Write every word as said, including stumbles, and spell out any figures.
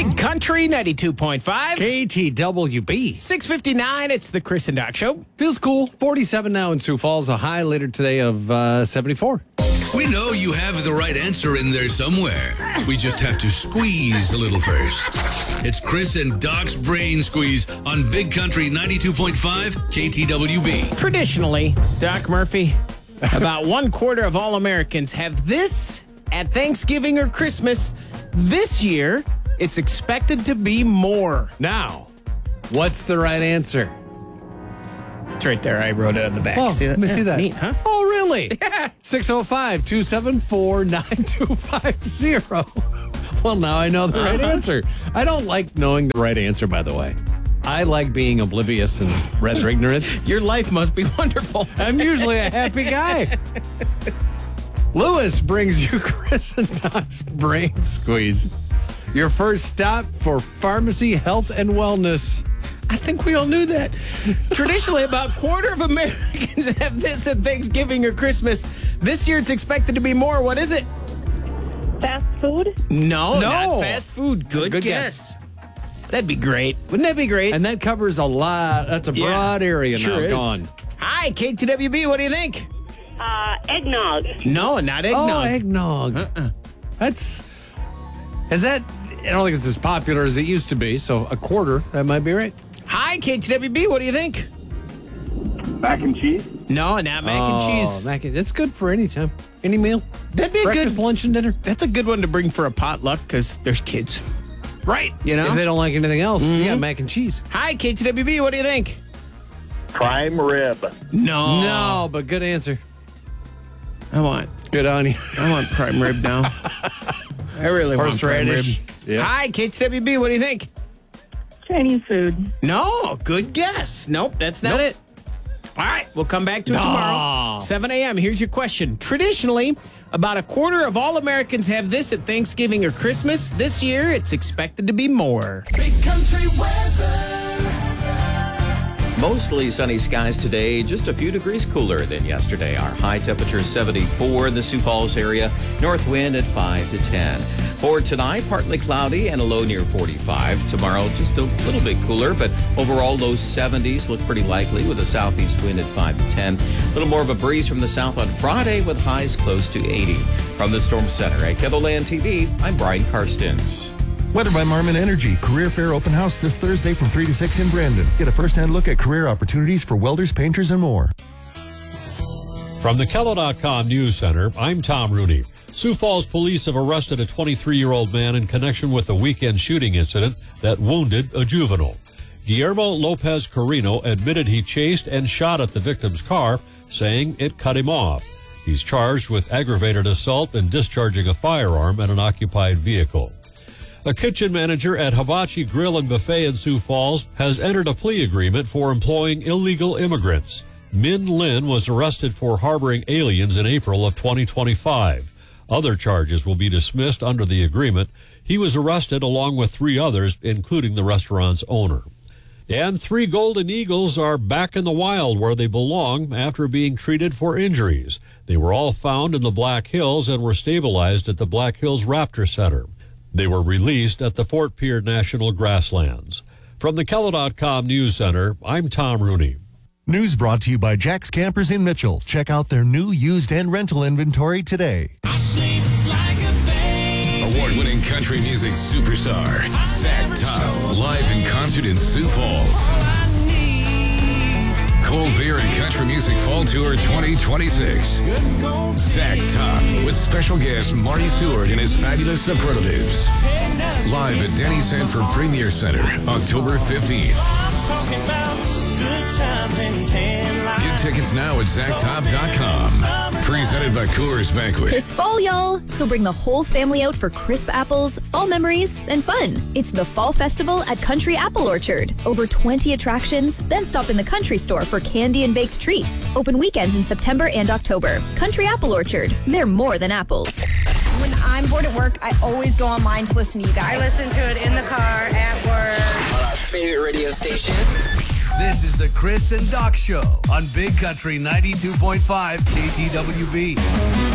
Big Country ninety-two point five. K T W B. six fifty-nine, it's the Chris and Doc Show. Feels cool. forty-seven now in Sioux Falls. A high later today of uh, seventy-four. We know you have the right answer in there somewhere. We just have to squeeze a little first. It's Chris and Doc's Brain Squeeze on Big Country ninety-two point five K T W B. Traditionally, Doc Murphy, about one quarter of all Americans have this at Thanksgiving or Christmas. This year, it's expected to be more. Now, what's the right answer? It's right there. I wrote it on the back. Oh, see that? let me Yeah, see that. Neat, huh? Oh, really? Yeah. six oh five, two seven four, nine two five oh. Well, now I know the right Uh-huh. answer. I don't like knowing the right answer, by the way. I like being oblivious and rather ignorant. Your life must be wonderful. I'm usually a happy guy. Lewis brings you Chris and Doc's Brain Squeeze. Your first stop for pharmacy, health, and wellness. I think we all knew that. Traditionally, about a quarter of Americans have this at Thanksgiving or Christmas. This year, it's expected to be more. What is it? Fast food? No, No. not fast food. Good, Good guess. That'd be great. Wouldn't that be great? And that covers a lot. That's a Yeah, broad area sure now is. gone. Hi, K T W B. What do you think? Uh, eggnog. No, not eggnog. Oh, eggnog. Uh-uh. That's, is that, I don't think it's as popular as it used to be, so a quarter, that might be right. Hi, K T W B. What do you think? Mac and cheese? No, not mac oh, and cheese. Mac and, it's good for any time, any meal. That'd be a Breakfast, good. lunch, and dinner. That's a good one to bring for a potluck because there's kids. Right. You know? If they don't like anything else, you got Mhm. mac and cheese. Hi, K T W B. What do you think? Prime rib. No. No, but good answer. I want. Good on you. I want prime rib now. I really want prime rib. Horseradish. Yeah. Hi, K T W B. What do you think? Chinese food. No, good guess. Nope, that's not Nope. it. All right, we'll come back to it No. tomorrow. seven a.m. Here's your question. Traditionally, about a quarter of all Americans have this at Thanksgiving or Christmas. This year, it's expected to be more. Big country weather. Mostly sunny skies today, just a few degrees cooler than yesterday. Our high temperature is seventy-four in the Sioux Falls area, north wind at five to ten. For tonight, partly cloudy and a low near forty-five. Tomorrow, just a little bit cooler, but overall low seventies look pretty likely with a southeast wind at five to ten. A little more of a breeze from the south on Friday with highs close to eighty. From the Storm Center at KEBOLAND T V, I'm Brian Karstens. Weather by Marmon Energy. Career Fair Open House this Thursday from three to six in Brandon. Get a first-hand look at career opportunities for welders, painters, and more. From the Kello dot com News Center, I'm Tom Rooney. Sioux Falls police have arrested a twenty-three-year-old man in connection with a weekend shooting incident that wounded a juvenile. Guillermo Lopez Carino admitted he chased and shot at the victim's car, saying it cut him off. He's charged with aggravated assault and discharging a firearm at an occupied vehicle. A kitchen manager at Hibachi Grill and Buffet in Sioux Falls has entered a plea agreement for employing illegal immigrants. Min Lin was arrested for harboring aliens in April of twenty twenty-five. Other charges will be dismissed under the agreement. He was arrested along with three others, including the restaurant's owner. And three golden eagles are back in the wild where they belong after being treated for injuries. They were all found in the Black Hills and were stabilized at the Black Hills Raptor Center. They were released at the Fort Pierre National Grasslands. From the Kello dot com News Center, I'm Tom Rooney. News brought to you by Jack's Campers in Mitchell. Check out their new used and rental inventory today. I sleep like a baby. Award-winning country music superstar, Zach Top, live in concert in Sioux Falls. Cold Beer and Country Music Fall Tour twenty twenty-six. Zach Top with special guest Marty Stewart and his fabulous superlatives. Live at Denny Sanford Premier Center, October fifteenth. Talking about good times and tan lines. Get tickets now at Zach Top dot com. Presented by Coors Banquet. It's fall, y'all, so bring the whole family out for crisp apples, fall memories, and fun. It's the Fall Festival at Country Apple Orchard. Over twenty attractions, then stop in the country store for candy and baked treats. Open weekends in September and October. Country Apple Orchard. They're more than apples. When I'm bored at work, I always go online to listen to you guys. I listen to it in the car, at work. On our favorite radio station. This is the Chris and Doc Show on Big Country ninety-two point five K T W B.